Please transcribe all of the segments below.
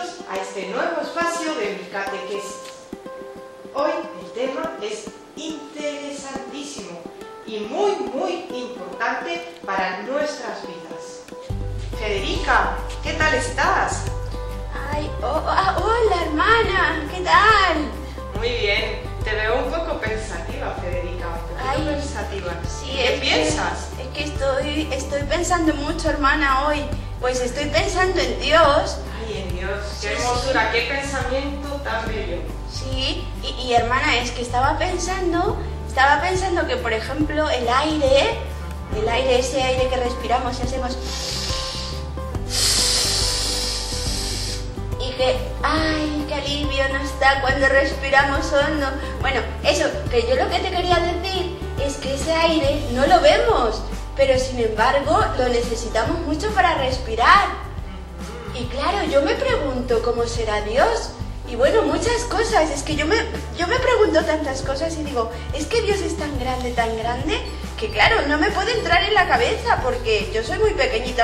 bienvenidos a este nuevo espacio de mi catequesis. Hoy el tema es interesantísimo y muy importante para nuestras vidas. Federica, ¿qué tal estás? Hola hermana, ¿qué tal? Muy bien, te veo un poco pensativa, Federica, pensativa. Sí, ¿Qué piensas? Es que estoy pensando mucho, hermana, hoy. Pues estoy pensando en Dios. Ay, en Dios, qué hermosura, qué pensamiento tan bello. Sí, y hermana, es que estaba pensando que, por ejemplo, el aire, ese aire que respiramos y hacemos... Y que, ¡ay, qué alivio nos da cuando respiramos hondo! Bueno, eso, que yo lo que te quería decir es que ese aire no lo vemos, pero sin embargo lo necesitamos mucho para respirar. Y claro, yo me pregunto cómo será Dios. Y bueno, muchas cosas. Es que yo me pregunto tantas cosas y digo, es que Dios es tan grande, que claro, no me puede entrar en la cabeza porque yo soy muy pequeñita.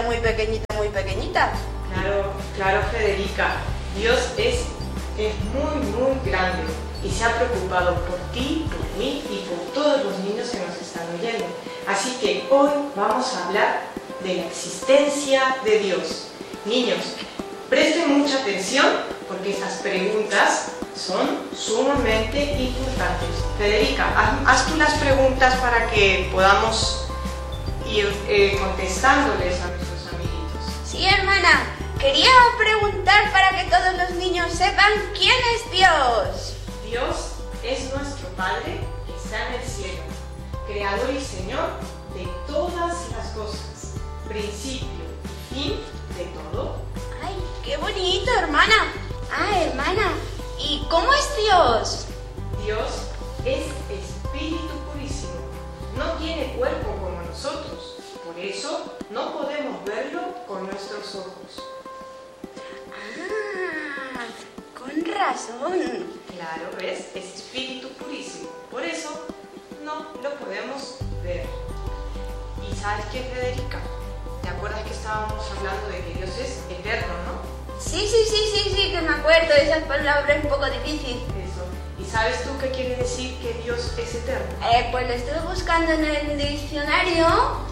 Claro, Federica. Dios es muy grande y se ha preocupado por ti, por mí y por todos los niños que nos están oyendo. Así que hoy vamos a hablar de la existencia de Dios. Niños, presten mucha atención porque estas preguntas son sumamente importantes. Federica, haz tú las preguntas para que podamos ir contestándoles a nuestros amiguitos. Sí, hermana. Quería preguntar para que todos los niños sepan quién es Dios. Dios es nuestro Padre que está en el cielo, Creador y Señor de todas las cosas, principio y fin de todo. ¡Ay, qué bonito, hermana! Hermana, ¿y cómo es Dios? Dios es espíritu purísimo, no tiene cuerpo como nosotros, por eso no podemos verlo con nuestros ojos. Con razón. Claro, ¿ves? Es espíritu purísimo. Por eso no lo podemos ver. ¿Y sabes qué, Federica? ¿Te acuerdas que estábamos hablando de que Dios es eterno, no? Sí, que me acuerdo. Esa palabra es un poco difícil. Eso. ¿Y sabes tú qué quiere decir que Dios es eterno? Pues lo estuve buscando en el diccionario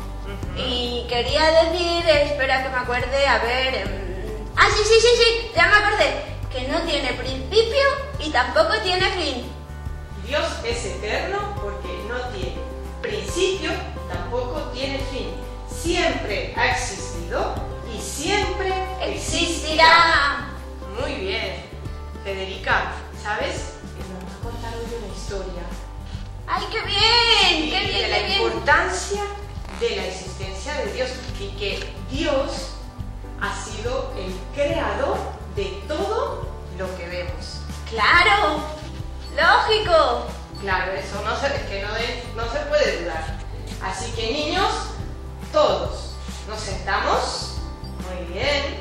y quería decir, espera que me acuerde, a ver... sí, ya me acordé. Que no tiene principio y tampoco tiene fin. Dios es eterno porque no tiene principio, tampoco tiene fin. Siempre ha existido y siempre existirá. Muy bien. Federica, ¿sabes? Nos va a contar hoy una historia. ¡Ay, qué bien! Sí, ¡Qué bien, de la qué bien! importancia de la existencia de Dios y que Dios ha sido el creador de todo lo que vemos. ¡Claro! ¡Lógico! Claro, eso no se puede dudar. Así que niños, todos nos sentamos muy bien,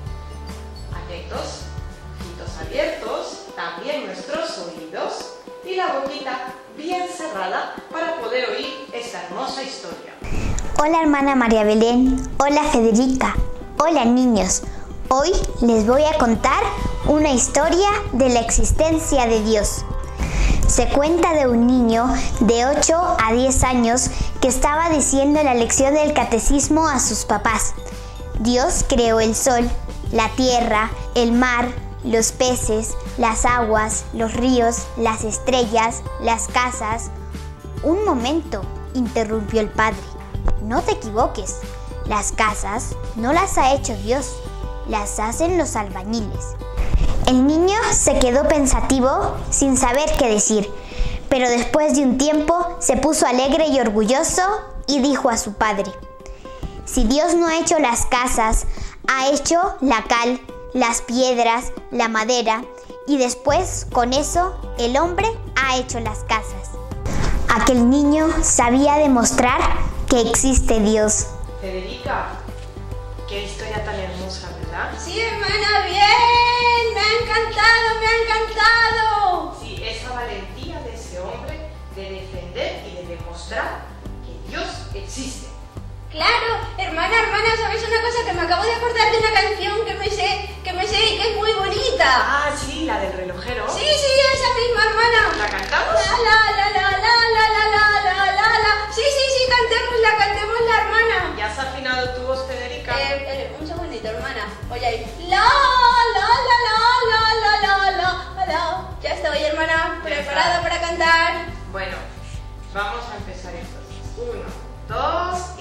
atentos, ojitos abiertos, también nuestros oídos y la boquita bien cerrada para poder oír esta hermosa historia. Hola hermana María Belén, hola Federica, hola niños. Hoy les voy a contar una historia de la existencia de Dios. Se cuenta de un niño de 8 a 10 años que estaba diciendo la lección del catecismo a sus papás. Dios creó el sol, la tierra, el mar, los peces, las aguas, los ríos, las estrellas, las casas. Un momento, interrumpió el padre. No te equivoques, las casas no las ha hecho Dios. Las hacen los albañiles. El niño se quedó pensativo sin saber qué decir, pero después de un tiempo se puso alegre y orgulloso y dijo a su padre: si Dios no ha hecho las casas, ha hecho la cal, las piedras, la madera y después con eso el hombre ha hecho las casas. Aquel niño sabía demostrar que existe Dios. Federica, qué historia tan hermosa, ¿verdad? Sí, hermana, bien. Me ha encantado. Sí, esa valentía de ese hombre de defender y de demostrar que Dios existe. Claro, hermana, ¿sabes una cosa? Que me acabo de acordar de una canción que me sé sé, que es muy bonita. Ah, sí, la del relojero. Sí, esa misma, hermana. ¿La cantamos? Sí, cantémosla, hermana. ¿Ya has afinado tu voz, Federica? Un segundito, hermana. Oye ahí. Ya estoy, hermana, preparada para cantar. Bueno, vamos a empezar entonces. 1, 2,